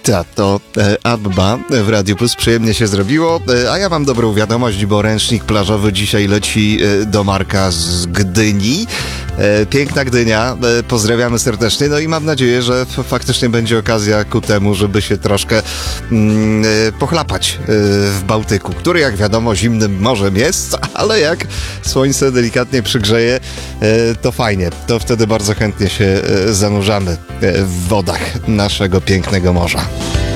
To Abba w Radiu Plus. Przyjemnie się zrobiło, a ja mam dobrą wiadomość, bo ręcznik plażowy dzisiaj leci do Marka z Gdyni. Piękna Gdynia, pozdrawiamy serdecznie, no i mam nadzieję, że faktycznie będzie okazja ku temu, żeby się troszkę pochlapać w Bałtyku, który jak wiadomo zimnym morzem jest, ale jak słońce delikatnie przygrzeje, to fajnie, to wtedy bardzo chętnie się zanurzamy w wodach naszego pięknego morza.